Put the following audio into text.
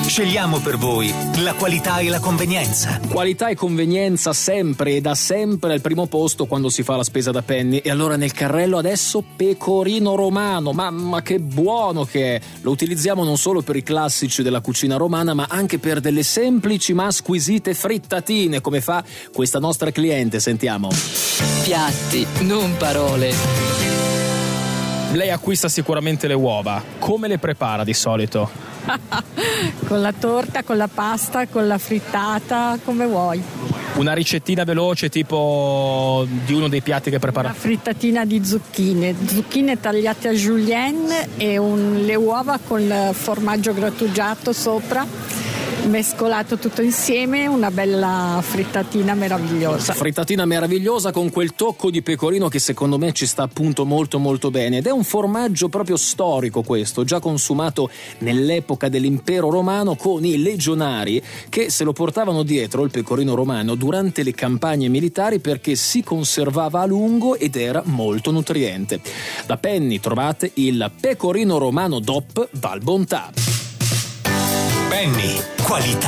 Scegliamo per voi la qualità e la convenienza. Qualità e convenienza sempre e da sempre al primo posto quando si fa la spesa da Penny. E allora nel carrello adesso pecorino romano, mamma che buono che è! Lo utilizziamo non solo per i classici della cucina romana, ma anche per delle semplici ma squisite frittatine, come fa questa nostra cliente, sentiamo. Piatti, non parole. Lei acquista sicuramente le uova, come le prepara di solito? Con la torta, con la pasta, con la frittata, come vuoi. Una ricettina veloce tipo di uno dei piatti che prepara? Una frittatina di zucchine tagliate a julienne e le uova con formaggio grattugiato sopra, mescolato tutto insieme, una bella frittatina meravigliosa. Frittatina meravigliosa con quel tocco di pecorino che secondo me ci sta appunto molto molto bene, ed è un formaggio proprio storico questo, già consumato nell'epoca dell'impero romano con i legionari che se lo portavano dietro il pecorino romano durante le campagne militari perché si conservava a lungo ed era molto nutriente. Da Penny trovate il pecorino romano DOP Val Bontà. Penny, qualità